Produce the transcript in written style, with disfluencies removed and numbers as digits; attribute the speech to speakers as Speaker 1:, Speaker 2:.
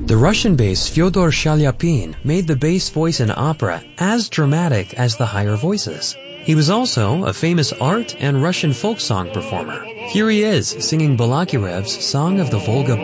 Speaker 1: The Russian bass Fyodor Shalyapin made the bass voice in opera as dramatic as the higher voices. He was also a famous art and Russian folk song performer. Here he is singing Balakirev's Song of the Volga